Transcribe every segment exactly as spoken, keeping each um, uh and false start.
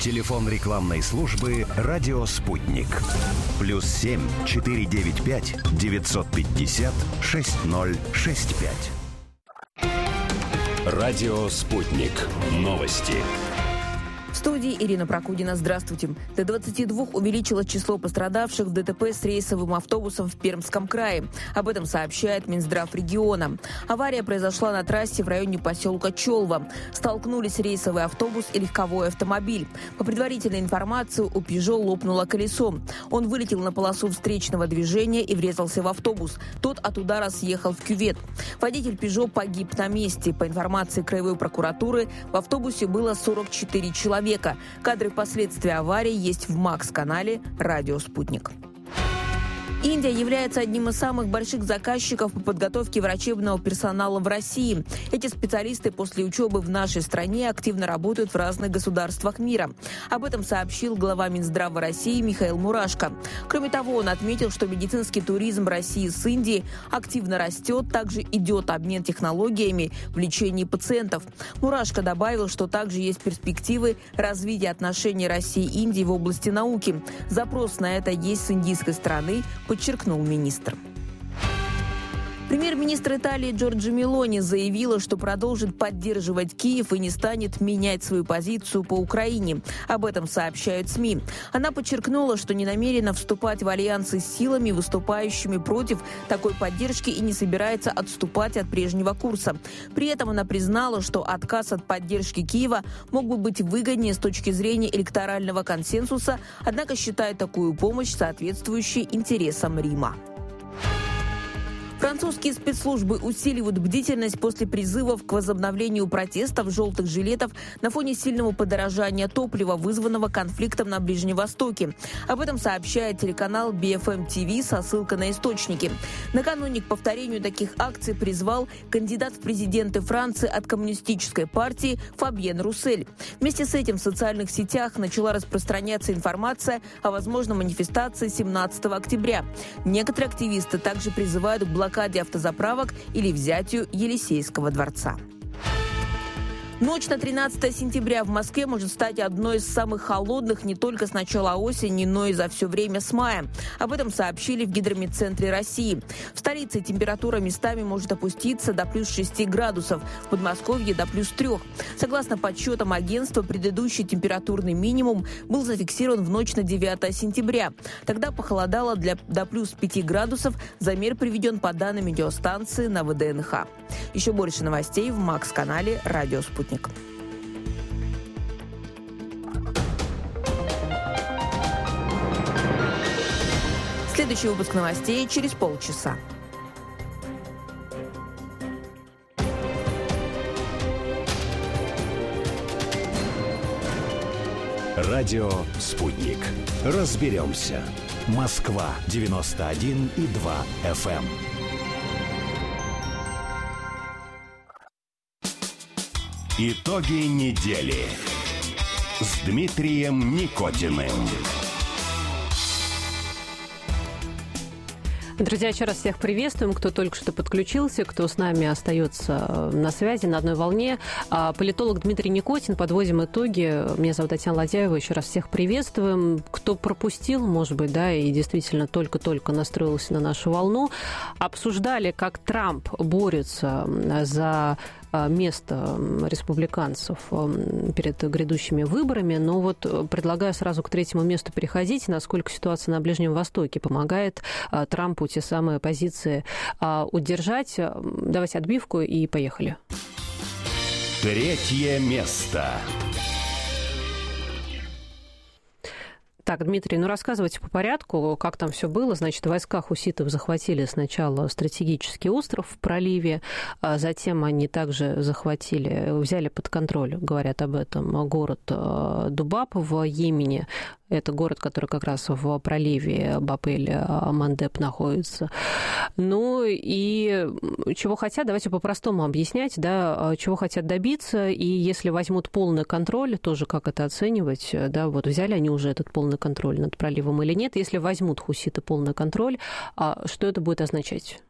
Телефон рекламной службы «Радио Спутник». Плюс семь четыре девять пять девятьсот пятьдесят шесть ноль шесть пять. «Радио Спутник». Новости. В студии Ирина Прокудина. Здравствуйте. До двадцати двух увеличилось число пострадавших в ДТП с рейсовым автобусом в Пермском крае. Об этом сообщает Минздрав региона. Авария произошла на трассе в районе поселка Чолва. Столкнулись рейсовый автобус и легковой автомобиль. По предварительной информации, у «Пежо» лопнуло колесо. Он вылетел на полосу встречного движения и врезался в автобус. Тот от удара съехал в кювет. Водитель «Пежо» погиб на месте. По информации Краевой прокуратуры, в автобусе было сорок четыре человека. Кадры последствий аварии есть в Макс-канале «Радио Спутник». Индия является одним из самых больших заказчиков по подготовке врачебного персонала в России. Эти специалисты после учебы в нашей стране активно работают в разных государствах мира. Об этом сообщил глава Минздрава России Михаил Мурашко. Кроме того, он отметил, что медицинский туризм России с Индией активно растет, также идет обмен технологиями в лечении пациентов. Мурашко добавил, что также есть перспективы развития отношений России и Индии в области науки. Запрос на это есть с индийской стороны, подчеркнул министр. Премьер-министр Италии Джорджа Мелони заявила, что продолжит поддерживать Киев и не станет менять свою позицию по Украине. Об этом сообщают СМИ. Она подчеркнула, что не намерена вступать в альянсы с силами, выступающими против такой поддержки, и не собирается отступать от прежнего курса. При этом она признала, что отказ от поддержки Киева мог бы быть выгоднее с точки зрения электорального консенсуса, однако считает такую помощь соответствующей интересам Рима. Французские спецслужбы усиливают бдительность после призывов к возобновлению протестов желтых жилетов на фоне сильного подорожания топлива, вызванного конфликтом на Ближнем Востоке. Об этом сообщает телеканал би эф эм ти ви со ссылкой на источники. Накануне к повторению таких акций призвал кандидат в президенты Франции от коммунистической партии Фабьен Руссель. Вместе с этим в социальных сетях начала распространяться информация о возможной манифестации семнадцатого октября. Некоторые активисты также призывают к блокаде автозаправок или взятию Елисейского дворца. Ночь на тринадцатое сентября в Москве может стать одной из самых холодных не только с начала осени, но и за все время с мая. Об этом сообщили в Гидрометцентре России. В столице температура местами может опуститься до плюс шести градусов, в Подмосковье до плюс трех. Согласно подсчетам агентства, предыдущий температурный минимум был зафиксирован в ночь на девятое сентября. Тогда похолодало для, до плюс пяти градусов. Замер приведен по данным метеостанции на вэ дэ эн ха. Еще больше новостей в Макс-канале «Радио Спутник». Следующий выпуск новостей через полчаса. Радио «Спутник». Разберемся. Москва девяносто один и два эф эм. Итоги недели с Дмитрием Никотиным. Друзья, еще раз всех приветствуем, кто только что подключился, кто с нами остается на связи, на одной волне. Политолог Дмитрий Никотин, подводим итоги. Меня зовут Татьяна Ладяева, еще раз всех приветствуем. Кто пропустил, может быть, да, и действительно только-только настроился на нашу волну, обсуждали, как Трамп борется за место республиканцев перед грядущими выборами. Но вот предлагаю сразу к третьему месту переходить. Насколько ситуация на Ближнем Востоке помогает Трампу те самые позиции удержать. Давайте отбивку и поехали. Третье место. Так, Дмитрий, ну рассказывайте по порядку, как там все было. Значит, войска хуситов захватили сначала стратегический остров в проливе, а затем они также захватили, взяли под контроль, говорят об этом, город Дубаб в Йемене. Это город, который как раз в проливе Баб-эль-Мандеб находится. Ну и чего хотят, давайте по-простому объяснять, да, чего хотят добиться, и если возьмут полный контроль, тоже как это оценивать, да, вот взяли они уже этот полный контроль над проливом или нет, если возьмут хуситы полный контроль, что это будет означать?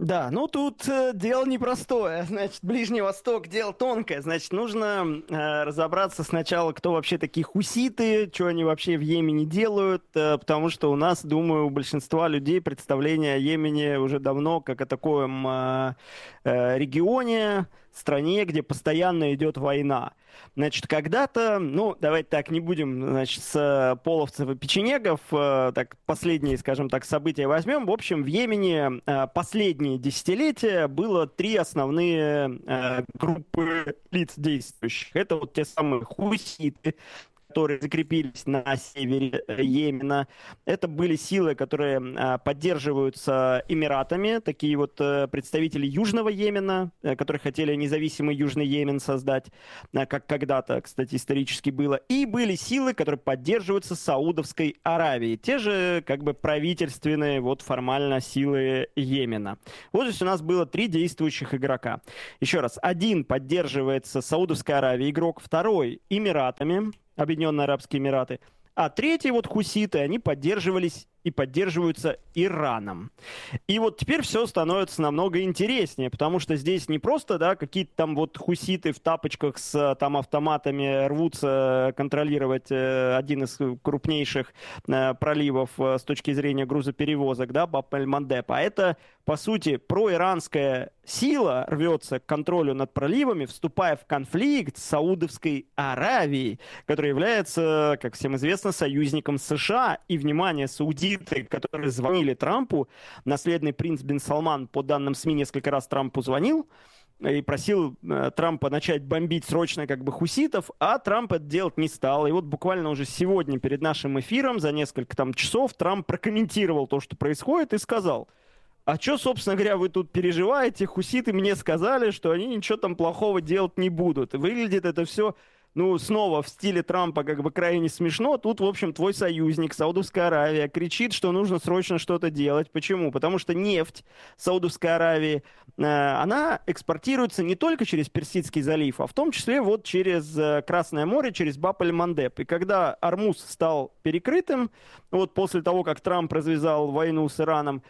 Да, ну тут э, дело непростое. Значит, Ближний Восток дело тонкое. Значит, нужно э, разобраться сначала, кто вообще такие хуситы, что они вообще в Йемене делают, э, потому что у нас, думаю, у большинства людей представление о Йемене уже давно как о таком э, э, регионе, стране, где постоянно идет война. Значит, когда-то, ну, давайте так, не будем, значит, с половцев и печенегов, э, так, последние, скажем так, события возьмем. В общем, в Йемене э, последние десятилетия было три основные э, группы лиц действующих. Это вот те самые хуситы, которые закрепились на севере Йемена. Это были силы, которые а, поддерживаются Эмиратами, такие вот а, представители Южного Йемена, а, которые хотели независимый Южный Йемен создать, а, как когда-то, кстати, исторически было. И были силы, которые поддерживаются Саудовской Аравией. Те же как бы правительственные вот формально силы Йемена. Вот здесь у нас было три действующих игрока. Еще раз, один поддерживается Саудовской Аравией игрок, второй Эмиратами, Объединенные Арабские Эмираты. А третьи вот хуситы, они поддерживались и поддерживаются Ираном. И вот теперь все становится намного интереснее, потому что здесь не просто, да, какие-то там вот хуситы в тапочках с там автоматами рвутся контролировать э, один из крупнейших э, проливов э, с точки зрения грузоперевозок, да, Баб-эль-Мандеб, а это, по сути, проиранская сила рвется к контролю над проливами, вступая в конфликт с Саудовской Аравией, которая является, как всем известно, союзником США. И, внимание, саудиты, которые звонили Трампу, наследный принц Бен Салман, по данным СМИ, несколько раз Трампу звонил и просил э, Трампа начать бомбить срочно как бы хуситов, а Трамп это делать не стал. И вот буквально уже сегодня перед нашим эфиром, за несколько там часов, Трамп прокомментировал то, что происходит, и сказал: а что, собственно говоря, вы тут переживаете? Хуситы мне сказали, что они ничего там плохого делать не будут. И выглядит это все, ну, снова в стиле Трампа как бы крайне смешно. Тут, в общем, твой союзник, Саудовская Аравия, кричит, что нужно срочно что-то делать. Почему? Потому что нефть Саудовской Аравии, э, она экспортируется не только через Персидский залив, а в том числе вот через э, Красное море, через Баб-эль-Мандеб. И когда Ормуз стал перекрытым, вот после того, как Трамп развязал войну с Ираном,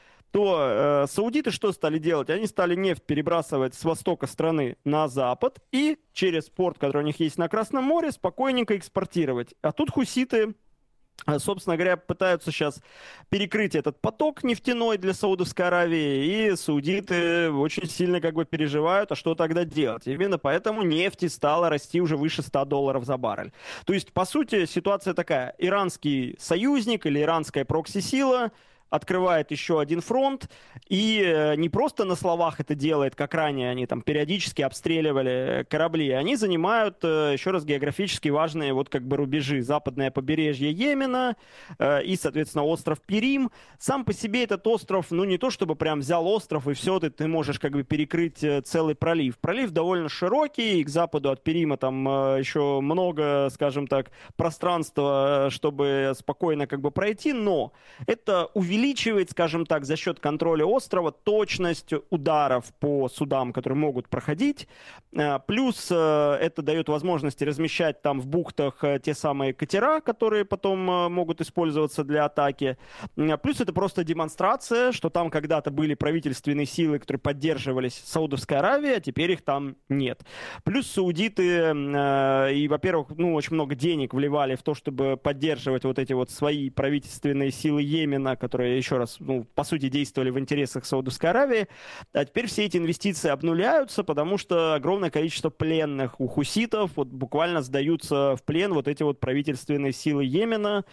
то э, саудиты что стали делать? Они стали нефть перебрасывать с востока страны на запад и через порт, который у них есть на Красном море, спокойненько экспортировать. А тут хуситы, э, собственно говоря, пытаются сейчас перекрыть этот поток нефтяной для Саудовской Аравии, и саудиты очень сильно как бы переживают, а что тогда делать? Именно поэтому нефть стала расти уже выше ста долларов за баррель. То есть, по сути, ситуация такая: иранский союзник или иранская прокси-сила открывает еще один фронт, и э, не просто на словах это делает, как ранее они там периодически обстреливали корабли, они занимают, э, еще раз, географически важные вот как бы рубежи: западное побережье Йемена э, и, соответственно, остров Пирим. Сам по себе этот остров, ну не то чтобы прям взял остров и все, ты, ты можешь как бы перекрыть э, целый пролив. Пролив довольно широкий, и к западу от Пирима там э, еще много, скажем так, пространства, чтобы спокойно как бы пройти, но это увеличивает увеличивает, скажем так, за счет контроля острова точность ударов по судам, которые могут проходить. Плюс это дает возможность размещать там в бухтах те самые катера, которые потом могут использоваться для атаки. Плюс это просто демонстрация, что там когда-то были правительственные силы, которые поддерживались Саудовской Аравией, а теперь их там нет. Плюс саудиты и, во-первых, ну, очень много денег вливали в то, чтобы поддерживать вот эти вот свои правительственные силы Йемена, которые, еще раз, ну, по сути, действовали в интересах Саудовской Аравии. А теперь все эти инвестиции обнуляются, потому что огромное количество пленных у хуситов вот буквально сдаются в плен вот эти вот правительственные силы Йемена.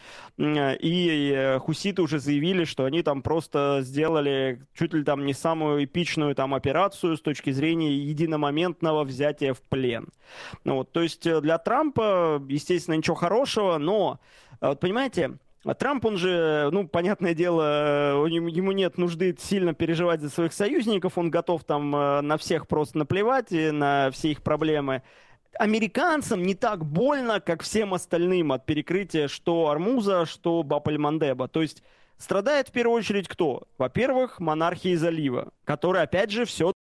И хуситы уже заявили, что они там просто сделали чуть ли там не самую эпичную там операцию с точки зрения единомоментного взятия в плен. Ну, вот, то есть для Трампа, естественно, ничего хорошего, но, вот понимаете, Трамп, он же, ну, понятное дело, ему нет нужды сильно переживать за своих союзников, он готов там на всех просто наплевать, на все их проблемы. Американцам не так больно, как всем остальным от перекрытия что Ормуза, что Баб-эль-Мандеба. То есть страдает в первую очередь кто? Во-первых, монархии залива, которые, опять же, все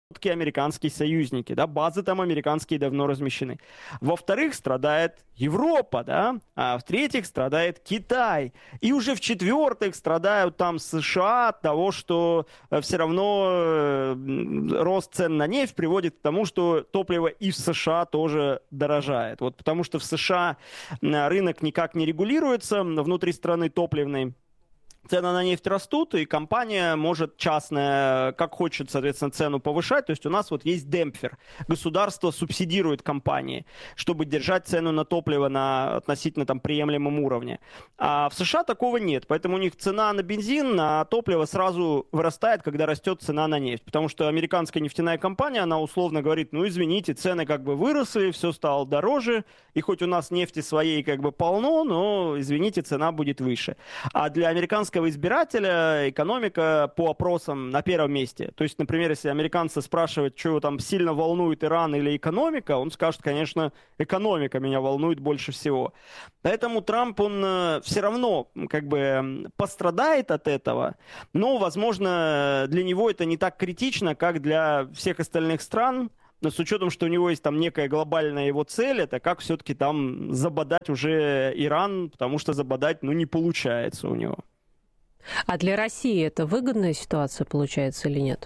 американские союзники, да, базы там американские давно размещены. Во-вторых, страдает Европа, да, а в-третьих, страдает Китай. И уже в-четвертых, страдают там США от того, что все равно рост цен на нефть приводит к тому, что топливо и в США тоже дорожает. Вот потому что в США рынок никак не регулируется внутри страны топливной. Цены на нефть растут, и компания может частная, как хочет, соответственно, цену повышать. То есть у нас вот есть демпфер. Государство субсидирует компании, чтобы держать цену на топливо на относительно там приемлемом уровне. А в США такого нет. Поэтому у них цена на бензин, на топливо сразу вырастает, когда растет цена на нефть. Потому что американская нефтяная компания, она условно говорит, ну извините, цены как бы выросли, все стало дороже, и хоть у нас нефти своей как бы полно, но, извините, цена будет выше. А для американского избирателя экономика по опросам на первом месте. То есть, например, если американцы спрашивают, что его там сильно волнует Иран или экономика, он скажет, конечно, экономика меня волнует больше всего. Поэтому Трамп, он э, все равно как бы пострадает от этого, но, возможно, для него это не так критично, как для всех остальных стран, но с учетом, что у него есть там некая глобальная его цель, это как все-таки там забодать уже Иран, потому что забодать, ну, не получается у него. А для России это выгодная ситуация получается или нет?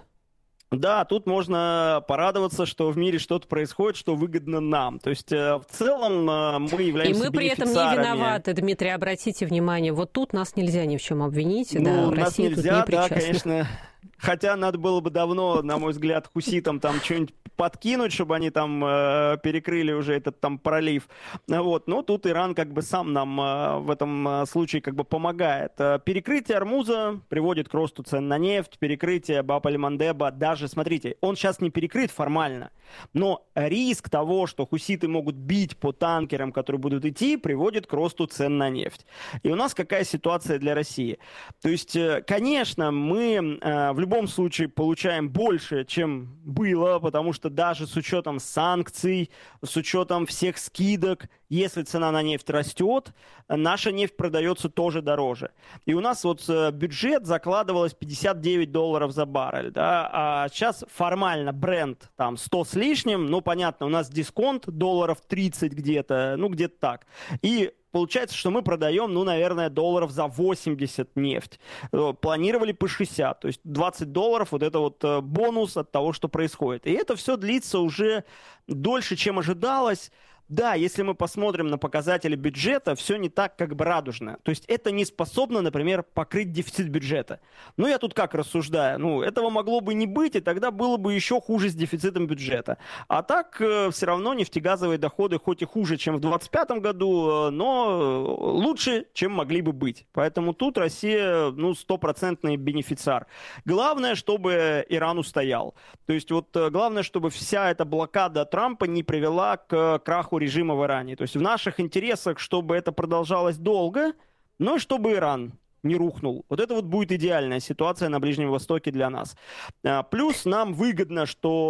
Да, тут можно порадоваться, что в мире что-то происходит, что выгодно нам. То есть в целом мы являемся бенефициарами. И мы при этом не виноваты, Дмитрий, обратите внимание, вот тут нас нельзя ни в чем обвинить. Ну, да, нас Россия нельзя, тут не да, причастна. конечно. Хотя надо было бы давно, на мой взгляд, хуситам там что-нибудь подкинуть, чтобы они там э, перекрыли уже этот там пролив. Вот. Но тут Иран как бы сам нам э, в этом случае как бы помогает. Перекрытие Ормуза приводит к росту цен на нефть, перекрытие Баб-аль-Мандеба, даже, смотрите, он сейчас не перекрыт формально, но риск того, что хуситы могут бить по танкерам, которые будут идти, приводит к росту цен на нефть. И у нас какая ситуация для России? То есть, конечно, мы э, в любом случае получаем больше, чем было, потому что даже с учетом санкций, с учетом всех скидок, если цена на нефть растет, наша нефть продается тоже дороже. И у нас вот бюджет закладывалось пятьдесят девять долларов за баррель, да, а сейчас формально бренд там сто с лишним, ну понятно, у нас дисконт долларов тридцать где-то, ну где-то так. И получается, что мы продаем, ну, наверное, долларов за восемьдесят нефть. Планировали по шестьдесят. То есть двадцать долларов вот это вот бонус от того, что происходит. И это все длится уже дольше, чем ожидалось. Да, если мы посмотрим на показатели бюджета, все не так как бы радужно. То есть это не способно, например, покрыть дефицит бюджета. Ну, я тут как рассуждаю? Ну, этого могло бы не быть, и тогда было бы еще хуже с дефицитом бюджета. А так э, все равно нефтегазовые доходы хоть и хуже, чем в двадцать пятом году, э, но лучше, чем могли бы быть. Поэтому тут Россия, ну, стопроцентный бенефициар. Главное, чтобы Иран устоял. То есть вот э, главное, чтобы вся эта блокада Трампа не привела к краху режима в Иране. То есть в наших интересах, чтобы это продолжалось долго, но и чтобы Иран не рухнул. Вот это вот будет идеальная ситуация на Ближнем Востоке для нас. Плюс нам выгодно,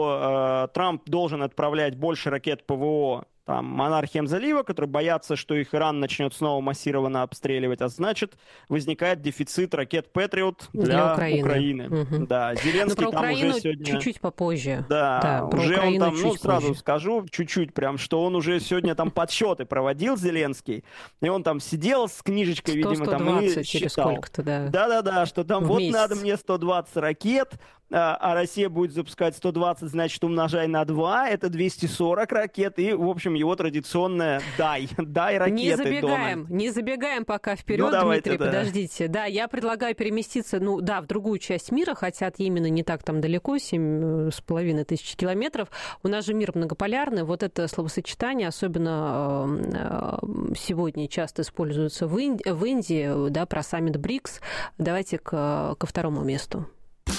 что э, Трамп должен отправлять больше ракет ПВО там, монархиям залива, которые боятся, что их Иран начнет снова массированно обстреливать, а значит, возникает дефицит ракет Патриот для, для Украины. Украины. Угу. Да, Зеленский там Украину уже сегодня... чуть-чуть попозже. Да, да уже он там, ну, сразу позже. скажу, чуть-чуть прям, что он уже сегодня там подсчеты проводил, Зеленский, и он там сидел с книжечкой, сто, видимо, там и через считал. сколько-то, да. Да-да-да, что там в вот месяц. Надо мне сто двадцать ракет, а Россия будет запускать сто двадцать, значит, умножай на два, это двести сорок ракет, и, в общем, его традиционное «дай», «дай ракеты, Не забегаем, Дональд. не забегаем пока вперед, ну, Дмитрий, да. подождите. Да, я предлагаю переместиться, ну, да, в другую часть мира, хотя именно не так там далеко, семь с половиной тысяч километров. У нас же мир многополярный, вот это словосочетание, особенно сегодня часто используется в Индии, в Индии, да, про саммит БРИКС. Давайте к, ко второму месту.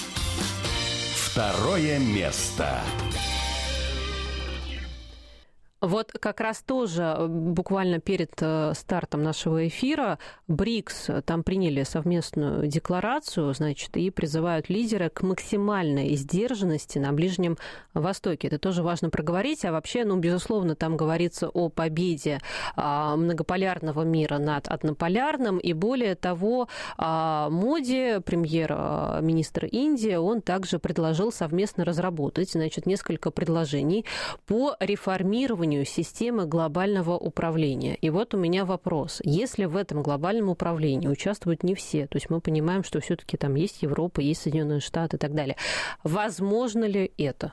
Второе место. Вот как раз тоже буквально перед стартом нашего эфира БРИКС там приняли совместную декларацию, значит, и призывают лидеры к максимальной сдержанности на Ближнем Востоке. Это тоже важно проговорить. А вообще, ну, безусловно, там говорится о победе многополярного мира над однополярным. И более того, Моди, премьер-министр Индии, он также предложил совместно разработать, значит, несколько предложений по реформированию системы глобального управления. И вот у меня вопрос. Если в этом глобальном управлении участвуют не все, то есть мы понимаем, что все-таки там есть Европа, есть Соединенные Штаты и так далее, возможно ли это?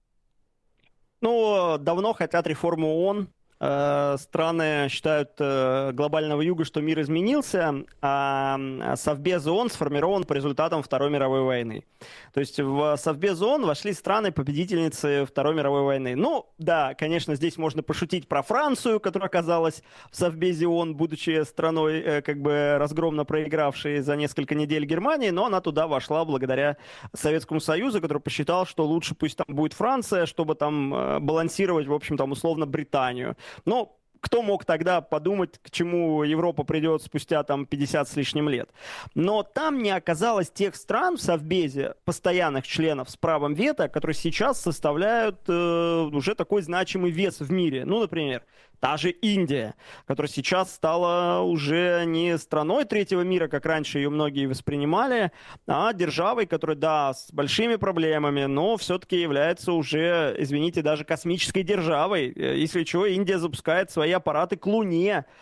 Ну, давно хотят реформу ООН. Страны считают глобального юга, что мир изменился, а Совбез ООН сформирован по результатам Второй мировой войны. То есть в Совбез ООН вошли страны-победительницы Второй мировой войны. Ну, да, конечно, здесь можно пошутить про Францию, которая оказалась в Совбезе ООН, будучи страной, как бы разгромно проигравшей за несколько недель Германии, но она туда вошла благодаря Советскому Союзу, который посчитал, что лучше пусть там будет Франция, чтобы там балансировать, в общем, там условно Британию. Но кто мог тогда подумать, к чему Европа придет спустя там пятьдесят с лишним лет? Но там не оказалось тех стран в Совбезе, постоянных членов с правом вето, которые сейчас составляют э, уже такой значимый вес в мире. Ну, например, та же Индия, которая сейчас стала уже не страной третьего мира, как раньше ее многие воспринимали, а державой, которая, да, с большими проблемами, но все-таки является уже, извините, даже космической державой. Если что, Индия запускает свои аппараты к Луне.